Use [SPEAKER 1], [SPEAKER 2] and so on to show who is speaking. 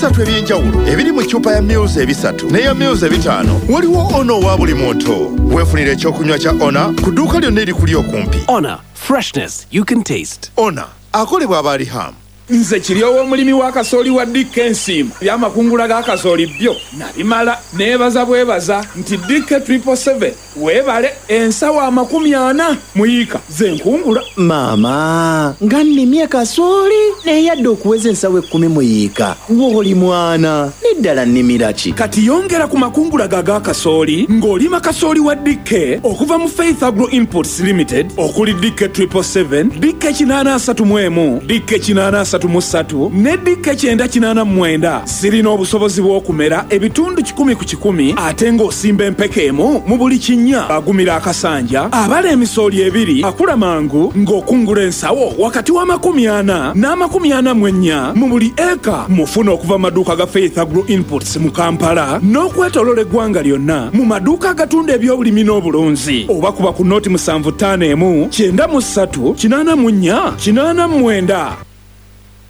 [SPEAKER 1] Tatu ebyenjawulo ebiri mu ccupa ya Mils ebisatu n'eya Mils ebitaano. Waliwo Ono wa buli muntu. Weefunire ekyokunywa kya Ona ku dduuka lyonna erikuli okumpi.
[SPEAKER 2] Ona, freshness you can taste.
[SPEAKER 1] Ona akolebwa abali Ham.
[SPEAKER 3] Nze kiri ow'omulimi wa kasooli wa Dick Ensiima by'amakungula ga kasooli byo nabimala neebaza bwebaza nti Dick 777 weebale ensawo 40 muyiika ze nkungula.
[SPEAKER 4] Maama nga nnimye kasooli neyadde okuweza ensawo 10 muyiika w'oli mwana neddala nnimira ki?
[SPEAKER 3] Kati yongera ku makungula ga kasooli ng'olima kasooli wa Dick okuva mu Faith Agro Imports Limited okuli Dick 777, Dick 831, Dick 833 ne Dick 989 zirina obusobozi bw'okumera ebitundu 10 ku 10 ate ng'osimba empeke emu mu buli kinnya agumira akasanja abala emisooli ebiri akula mangu ng'okungula ensawo wakati wa 40 n'44 mu buli eka. Mufuna okuva maduuka ga Faith Agro Imports mu Kampala n'okwetolola eggwanga lyonna mu maduuka agatunda ebyobulimi n'obulunzi oba kuba ku nooti 751 93 84 89.